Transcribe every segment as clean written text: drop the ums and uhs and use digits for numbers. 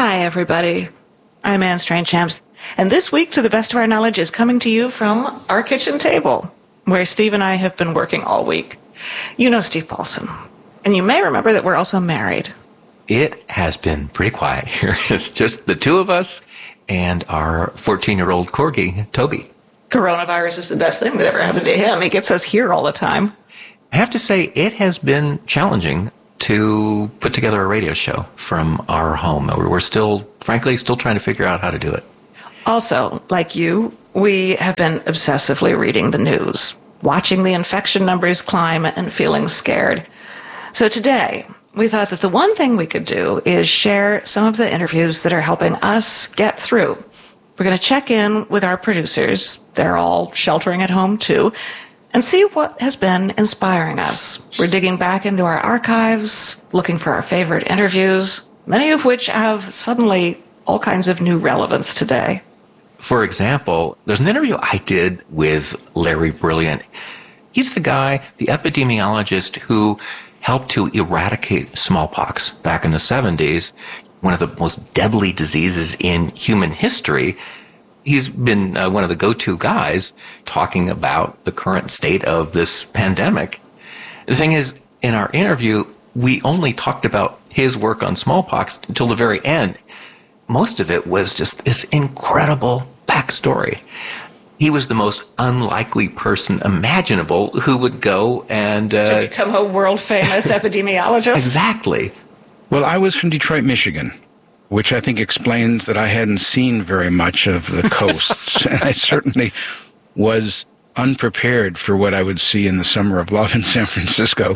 Hi, everybody. I'm Anne Strainchamps, and this week, to the best of our knowledge, is coming to you from our kitchen table, where Steve and I have been working all week. You know Steve Paulson, and you may remember that we're also married. It has been pretty quiet here. It's just the two of us and our 14-year-old corgi, Toby. Coronavirus is the best thing that ever happened to him. He gets us here all the time. I have to say, it has been challenging to put together a radio show from our home. We're still trying to figure out how to do it. Also, like you, we have been obsessively reading the news, watching the infection numbers climb and feeling scared. So today, we thought that the one thing we could do is share some of the interviews that are helping us get through. We're going to check in with our producers. They're all sheltering at home too, and see what has been inspiring us. We're digging back into our archives, looking for our favorite interviews, many of which have suddenly all kinds of new relevance today. For example, there's an interview I did with Larry Brilliant. He's the guy, the epidemiologist who helped to eradicate smallpox back in the 70s, one of the most deadly diseases in human history. He's been one of the go-to guys talking about the current state of this pandemic. The thing is, in our interview, we only talked about his work on smallpox until the very end. Most of it was just this incredible backstory. He was the most unlikely person imaginable who would go and to become a world-famous epidemiologist? Exactly. Well, I was from Detroit, Michigan, which I think explains that I hadn't seen very much of the coasts. And I certainly was unprepared for what I would see in the summer of love in San Francisco.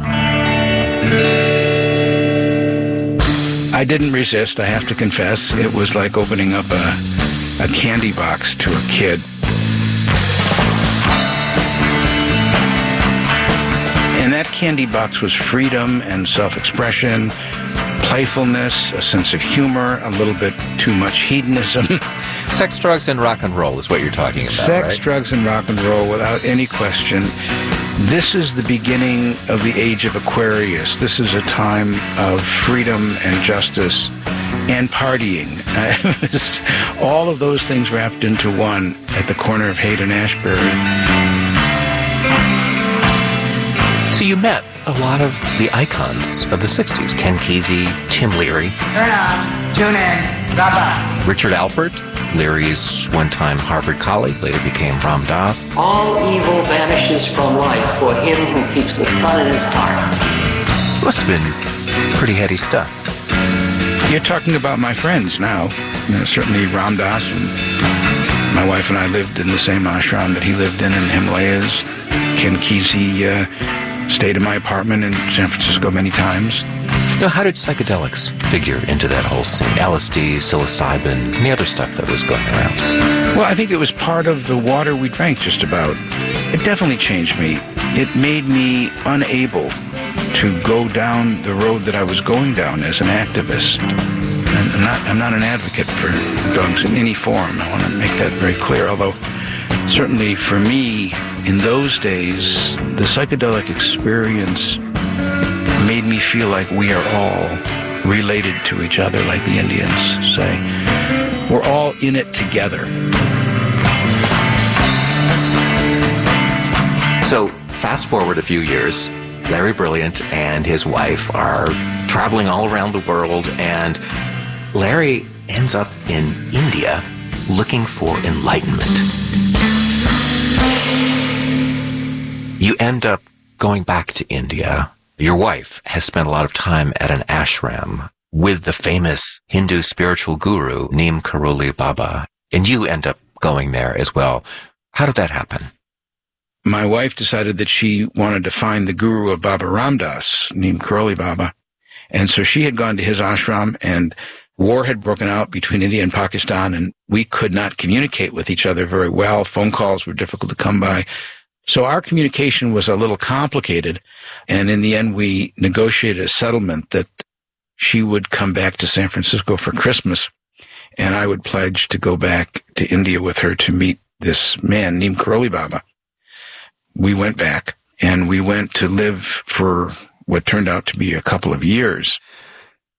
I didn't resist, I have to confess. It was like opening up a candy box to a kid. And that candy box was freedom and self-expression, playfulness, a sense of humor, a little bit too much hedonism. Sex, drugs, and rock and roll is what you're talking about, Sex, right? drugs, and rock and roll, without any question. This is the beginning of the age of Aquarius. This is a time of freedom and justice and partying. All of those things wrapped into one at the corner of Haight and Ashbury. So you met a lot of the icons of the 60s. Ken Kesey, Tim Leary. Turn on, tune in, drop out. Richard Alpert, Leary's one-time Harvard colleague, later became Ram Dass. All evil vanishes from life for him who keeps the sun in his heart. Must have been pretty heady stuff. You're talking about my friends now. Certainly Ram Dass, and my wife and I lived in the same ashram that he lived in the Himalayas. Ken Kesey stayed in my apartment in San Francisco many times. Now, how did psychedelics figure into that whole scene? LSD, psilocybin, and the other stuff that was going around. Well, I think it was part of the water we drank, just about. It definitely changed me. It made me unable to go down the road that I was going down as an activist. And I'm not an advocate for drugs in any form. I want to make that very clear, although certainly for me, in those days, the psychedelic experience made me feel like we are all related to each other, like the Indians say. We're all in it together. So, fast forward a few years, Larry Brilliant and his wife are traveling all around the world, and Larry ends up in India looking for enlightenment. You end up going back to India. Your wife has spent a lot of time at an ashram with the famous Hindu spiritual guru, Neem Karoli Baba, and you end up going there as well. How did that happen? My wife decided that she wanted to find the guru of Baba Ram Dass, Neem Karoli Baba. And so she had gone to his ashram, and war had broken out between India and Pakistan, and we could not communicate with each other very well. Phone calls were difficult to come by. So our communication was a little complicated, and in the end we negotiated a settlement that she would come back to San Francisco for Christmas, and I would pledge to go back to India with her to meet this man, Neem Karoli Baba. We went back, and we went to live for what turned out to be a couple of years.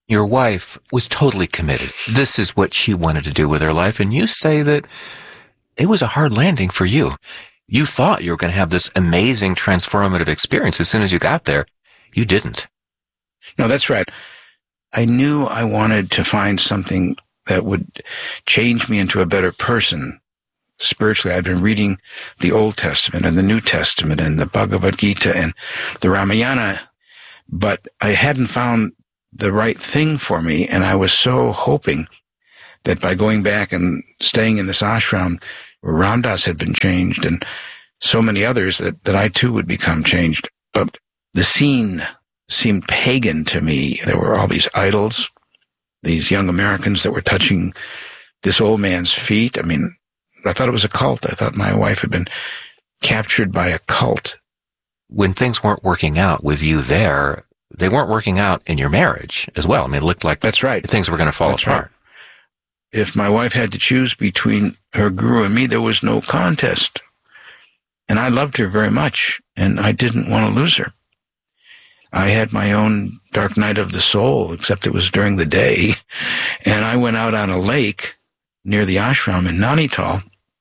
Your wife was totally committed. This is what she wanted to do with her life. And you say that it was a hard landing for you. You thought you were going to have this amazing transformative experience as soon as you got there. You didn't. No, that's right. I knew I wanted to find something that would change me into a better person. Spiritually, I'd been reading the Old Testament and the New Testament and the Bhagavad Gita and the Ramayana, but I hadn't found the right thing for me, and I was so hoping that by going back and staying in this ashram where Ram Dass had been changed and so many others that I too would become changed. But the scene seemed pagan to me. There were all these idols, these young Americans that were touching this old man's feet. I mean, I thought it was a cult. I thought my wife had been captured by a cult. When things weren't working out with you there, they weren't working out in your marriage as well. I mean, it looked like that's right. Things were going to fall apart. Right. If my wife had to choose between her guru and me, there was no contest. And I loved her very much, and I didn't want to lose her. I had my own dark night of the soul, except it was during the day. And I went out on a lake near the ashram in Nainital.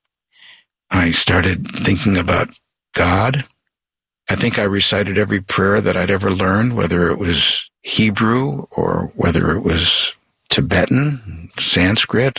I started thinking about God. I think I recited every prayer that I'd ever learned, whether it was Hebrew or whether it was Tibetan, Sanskrit.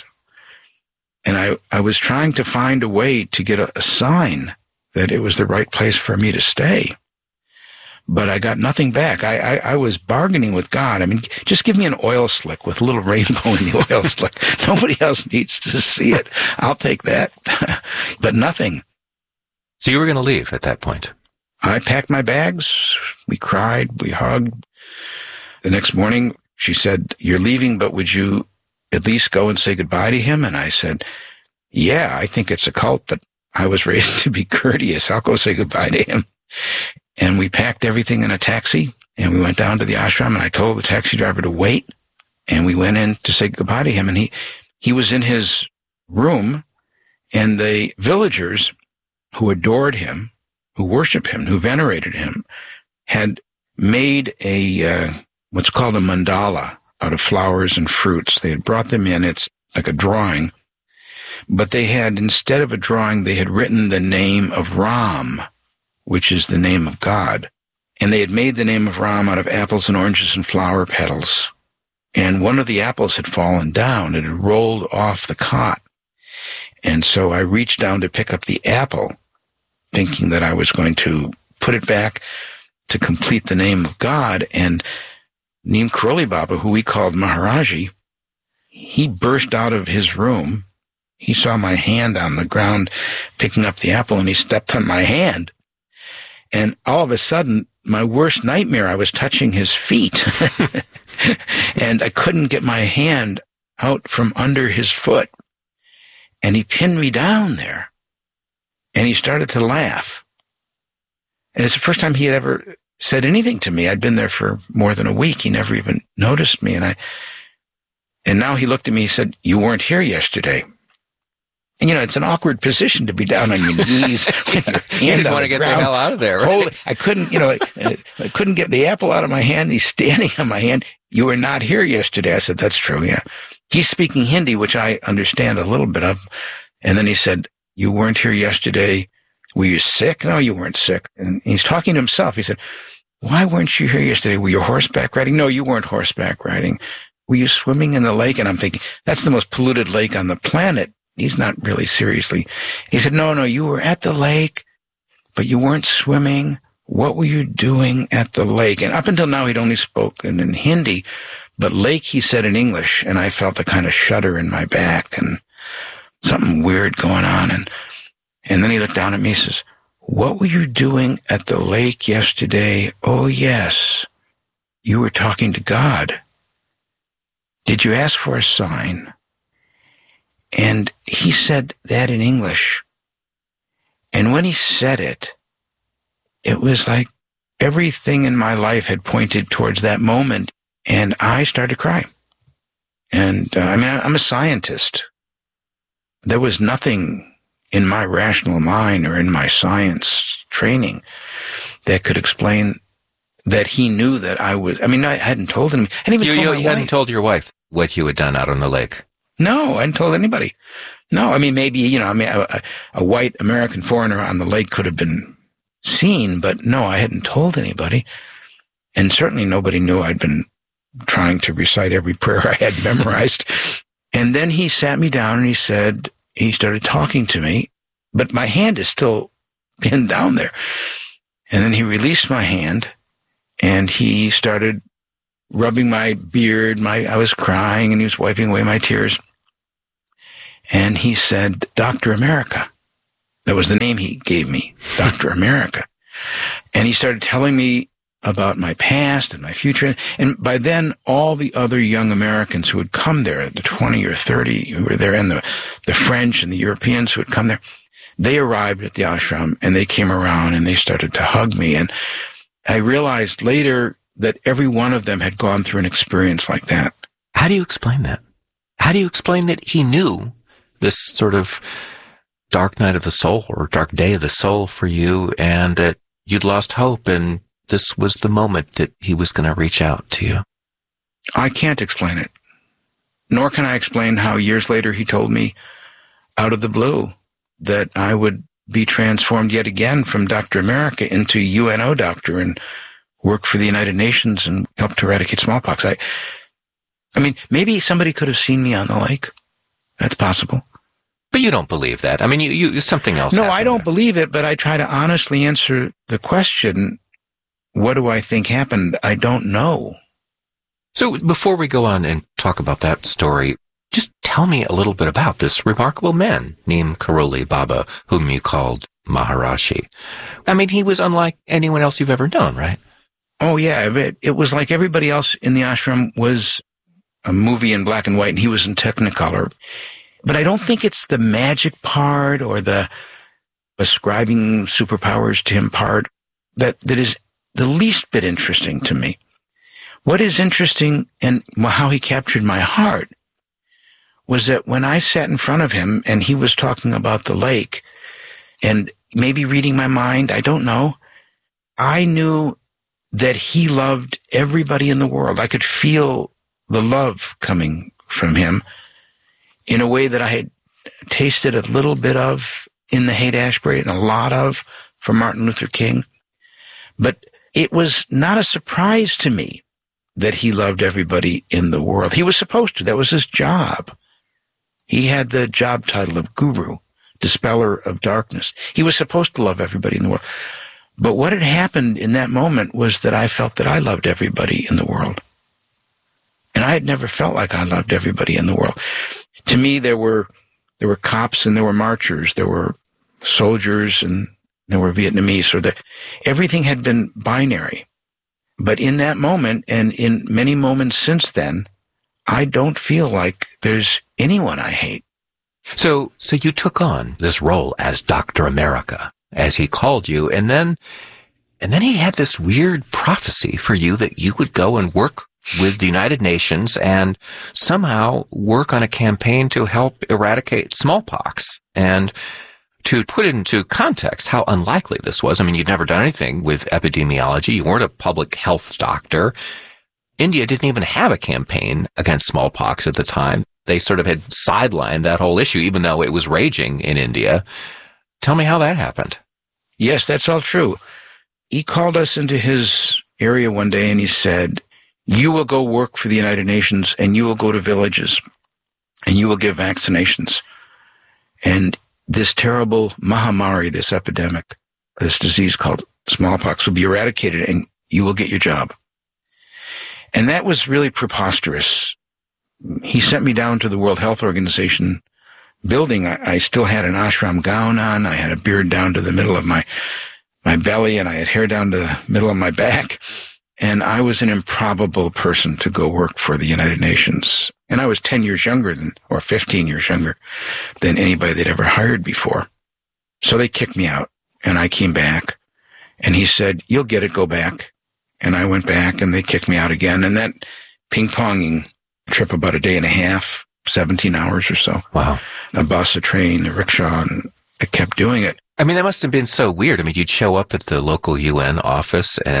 And I was trying to find a way to get a sign that it was the right place for me to stay. But I got nothing back. I was bargaining with God. I mean, just give me an oil slick with a little rainbow in the oil slick. Nobody else needs to see it. I'll take that. But nothing. So you were going to leave at that point? I packed my bags. We cried. We hugged. The next morning, she said, "You're leaving, but would you at least go and say goodbye to him?" And I said, "Yeah, I think it's a cult, but I was raised to be courteous. I'll go say goodbye to him." And we packed everything in a taxi, and we went down to the ashram, and I told the taxi driver to wait, and we went in to say goodbye to him, and he was in his room, and the villagers who adored him, who worshiped him, who venerated him, had made what's called a mandala out of flowers and fruits. They had brought them in. It's like a drawing. But they had, instead of a drawing, they had written the name of Ram, which is the name of God. And they had made the name of Ram out of apples and oranges and flower petals. And one of the apples had fallen down. It had rolled off the cot. And so I reached down to pick up the apple, thinking that I was going to put it back to complete the name of God. And Neem Karoli Baba, who we called Maharaji, he burst out of his room. He saw my hand on the ground picking up the apple, and he stepped on my hand. And all of a sudden, my worst nightmare, I was touching his feet. And I couldn't get my hand out from under his foot. And he pinned me down there. And he started to laugh. And it's the first time he had ever said anything to me. I'd been there for more than a week. He never even noticed me. And now he looked at me, he said, "You weren't here yesterday." And, it's an awkward position to be down on your knees with your hand you just on want to get the hell out of there, right? I couldn't, I couldn't get the apple out of my hand. He's standing on my hand. "You were not here yesterday." I said, "That's true, yeah." He's speaking Hindi, which I understand a little bit of. And then he said, "You weren't here yesterday. Were you sick?" "No, you weren't sick." And he's talking to himself. He said, "Why weren't you here yesterday? Were you horseback riding?" "No, you weren't horseback riding." "Were you swimming in the lake?" And I'm thinking, that's the most polluted lake on the planet. He's not really seriously. He said, no, you were at the lake, but you weren't swimming. What were you doing at the lake?" And up until now, he'd only spoken in Hindi, but lake, he said in English, and I felt a kind of shudder in my back and something weird going on. And then he looked down at me and says, "What were you doing at the lake yesterday?" "Oh, yes, you were talking to God. Did you ask for a sign?" And he said that in English. And when he said it, it was like everything in my life had pointed towards that moment. And I started to cry. And I'm a scientist. There was nothing in my rational mind or in my science training that could explain that he knew that I hadn't told him. I hadn't even told my wife. You hadn't told your wife what you had done out on the lake? No, I hadn't told anybody. No, I mean, maybe, a white American foreigner on the lake could have been seen, but no, I hadn't told anybody. And certainly nobody knew I'd been trying to recite every prayer I had memorized. And then he sat me down and he started talking to me, but my hand is still pinned down there. And then he released my hand and he started rubbing my beard. I was crying and he was wiping away my tears. And he said, Dr. America. That was the name he gave me, Dr. America. And he started telling me about my past and my future. And by then, all the other young Americans who had come there, the 20 or 30 who were there, and the French and the Europeans who had come there, they arrived at the ashram and they came around and they started to hug me. And I realized later that every one of them had gone through an experience like that. How do you explain that? How do you explain that he knew this sort of dark night of the soul or dark day of the soul for you and that you'd lost hope and this was the moment that he was going to reach out to you? I can't explain it. Nor can I explain how years later he told me out of the blue that I would be transformed yet again from Dr. America into UNO doctor and work for the United Nations and help to eradicate smallpox. I mean, maybe somebody could have seen me on the lake. That's possible. But you don't believe that. I mean, you something else. No, I don't there. believe it, but I try to honestly answer the question, what do I think happened? I don't know. So before we go on and talk about that story, just tell me a little bit about this remarkable man named Karoli Baba, whom you called Maharishi. I mean, he was unlike anyone else you've ever known, right? Oh, yeah. It was like everybody else in the ashram was a movie in black and white, and he was in Technicolor. But I don't think it's the magic part or the ascribing superpowers to him part that is the least bit interesting to me. What is interesting and how he captured my heart was that when I sat in front of him and he was talking about the lake and maybe reading my mind, I don't know, I knew that he loved everybody in the world. I could feel the love coming from him in a way that I had tasted a little bit of in the Haight-Ashbury and a lot of from Martin Luther King. But it was not a surprise to me that he loved everybody in the world. He was supposed to. That was his job. He had the job title of guru, dispeller of darkness. He was supposed to love everybody in the world. But what had happened in that moment was that I felt that I loved everybody in the world. And I had never felt like I loved everybody in the world. To me, there were cops and there were marchers. There were soldiers and there were Vietnamese. Everything had been binary. But in that moment and in many moments since then, I don't feel like there's anyone I hate. So you took on this role as Dr. America, as he called you, and then he had this weird prophecy for you that you would go and work with the United Nations and somehow work on a campaign to help eradicate smallpox. And to put it into context, how unlikely this was. I mean, you'd never done anything with epidemiology. You weren't a public health doctor. India didn't even have a campaign against smallpox at the time. They sort of had sidelined that whole issue, even though it was raging in India. Tell me how that happened. Yes, that's all true. He called us into his area one day and he said, you will go work for the United Nations and you will go to villages and you will give vaccinations. And this terrible Mahamari, this epidemic, this disease called smallpox will be eradicated and you will get your job. And that was really preposterous. He sent me down to the World Health Organization building. I still had an ashram gown on. I had a beard down to the middle of my belly and I had hair down to the middle of my back. And I was an improbable person to go work for the United Nations. And I was 10 years younger or 15 years younger than anybody they'd ever hired before. So they kicked me out and I came back and he said, you'll get it, go back. And I went back and they kicked me out again. And that ping-ponging trip about a day and a half, 17 hours or so. Wow. A bus, a train, a rickshaw, and I kept doing it. I mean, that must have been so weird. I mean, you'd show up at the local UN office and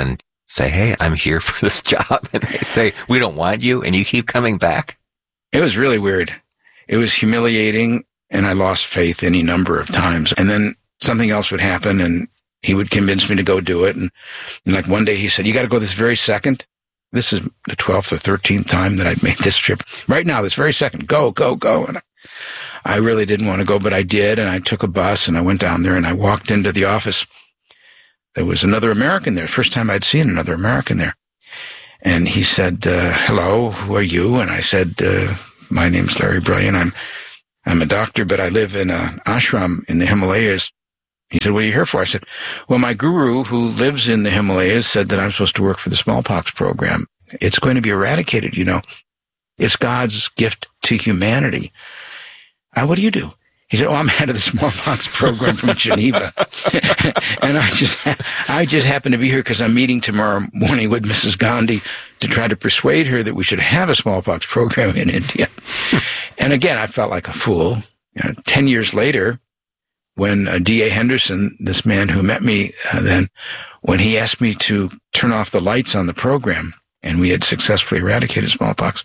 say, hey, I'm here for this job, and they say, we don't want you, and you keep coming back? It was really weird. It was humiliating, and I lost faith any number of times. And then something else would happen, and he would convince me to go do it. And like one day he said, you got to go this very second. This is the 12th or 13th time that I've made this trip. Right now, this very second, go. And I really didn't want to go, but I did. And I took a bus and I went down there and I walked into the office. There was another American there. First time I'd seen another American there. And he said, hello, who are you? And I said, my name's Larry Brilliant. I'm a doctor, but I live in an ashram in the Himalayas. He said, what are you here for? I said, well, my guru who lives in the Himalayas said that I'm supposed to work for the smallpox program. It's going to be eradicated, you know. It's God's gift to humanity. What do you do? He said, I'm head of the smallpox program from Geneva. And I just happen to be here because I'm meeting tomorrow morning with Mrs. Gandhi to try to persuade her that we should have a smallpox program in India. And again, I felt like a fool. 10 years later, when D.A. Henderson, this man who met me then, when he asked me to turn off the lights on the program, and we had successfully eradicated smallpox,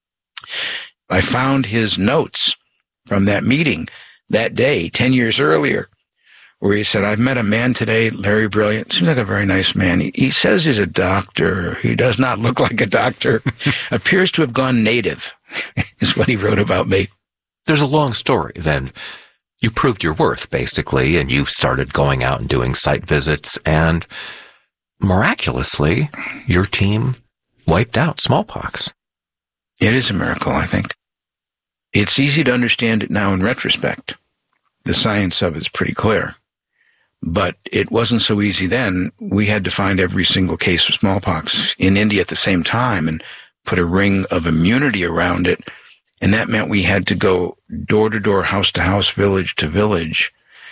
I found his notes from that meeting that day, 10 years earlier, where he said, I've met a man today, Larry Brilliant. Seems like a very nice man. He says he's a doctor. He does not look like a doctor. Appears to have gone native, is what he wrote about me. There's a long story then. You proved your worth, basically, and you started going out and doing site visits, and miraculously, your team wiped out smallpox. It is a miracle, I think. It's easy to understand it now in retrospect. The science of it's pretty clear. But it wasn't so easy then. We had to find every single case of smallpox in India at the same time and put a ring of immunity around it. And that meant we had to go door to door, house to house, village to village.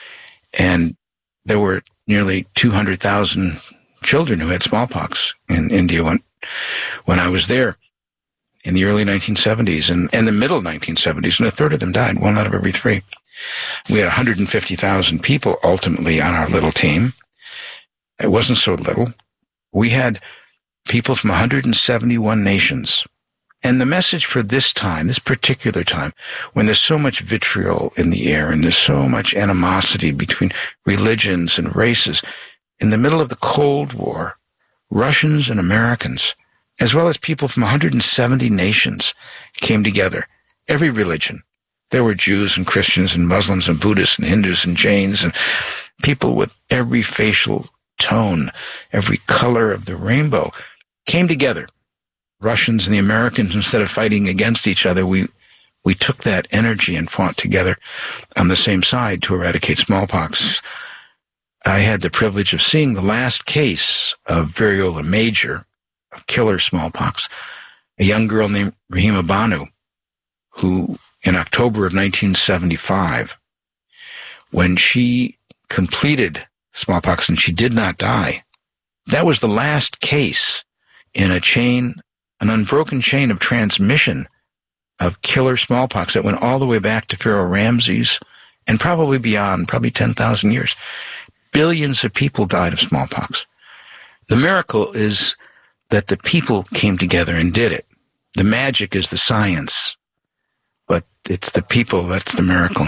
And there were nearly 200,000 children who had smallpox in India when I was there in the early 1970s and the middle 1970s. And a third of them died, 1 out of every 3. We had 150,000 people ultimately on our little team. It wasn't so little. We had people from 171 nations. And the message for this time, this particular time, when there's so much vitriol in the air and there's so much animosity between religions and races, in the middle of the Cold War, Russians and Americans, as well as people from 170 nations, came together. Every religion. There were Jews and Christians and Muslims and Buddhists and Hindus and Jains and people with every facial tone, every color of the rainbow came together. Russians and the Americans, instead of fighting against each other, we took that energy and fought together on the same side to eradicate smallpox. I had the privilege of seeing the last case of variola major, of killer smallpox, a young girl named Rahima Banu, who in October of 1975, when she completed smallpox and she did not die, that was the last case in a chain, an unbroken chain of transmission of killer smallpox that went all the way back to Pharaoh Ramses and probably beyond, probably 10,000 years. Billions of people died of smallpox. The miracle is that the people came together and did it. The magic is the science, but it's the people that's the miracle.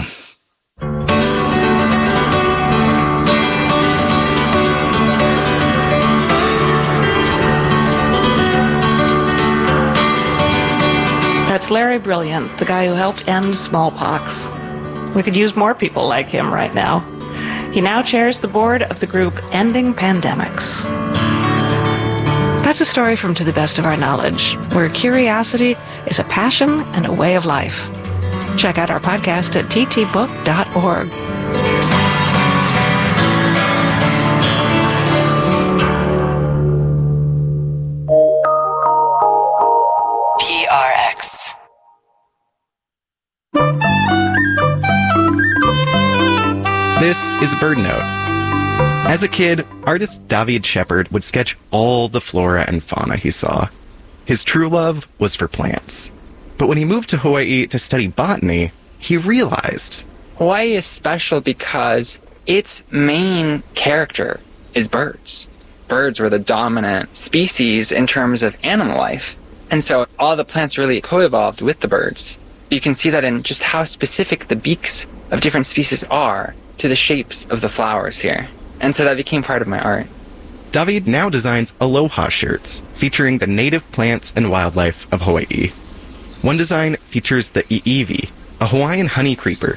That's Larry Brilliant, the guy who helped end smallpox. We could use more people like him right now. He now chairs the board of the group Ending Pandemics. That's a story from To the Best of Our Knowledge, where curiosity is a passion and a way of life. Check out our podcast at ttbook.org. PRX. This is a bird note. As a kid, artist David Shepard would sketch all the flora and fauna he saw. His true love was for plants. But when he moved to Hawaii to study botany, he realized Hawaii is special because its main character is birds. birds were the dominant species in terms of animal life. And so all the plants really co-evolved with the birds. You can see that in just how specific the beaks of different species are to the shapes of the flowers here. And so that became part of my art. David now designs aloha shirts featuring the native plants and wildlife of Hawaii. One design features the iiwi, a Hawaiian honey creeper.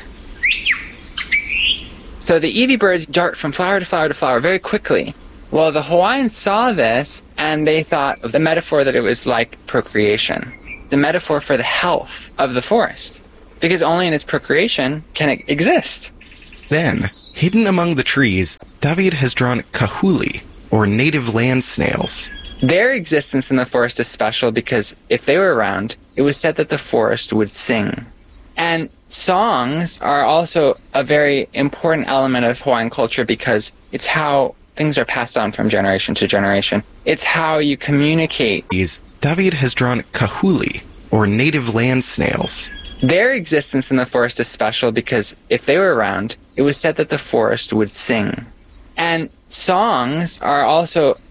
So the iiwi birds dart from flower to flower to flower very quickly. Well, the Hawaiians saw this and they thought of the metaphor that it was like procreation, the metaphor for the health of the forest, because only in its procreation can it exist. Then, hidden among the trees, David has drawn kahuli, or native land snails. Their existence in the forest is special because if they were around, it was said that the forest would sing. And songs are also a very important element of Hawaiian culture because it's how things are passed on from generation to generation. It's how you communicate. David has drawn kahuli, or native land snails. Their existence in the forest is special because if they were around, it was said that the forest would sing. And songs are also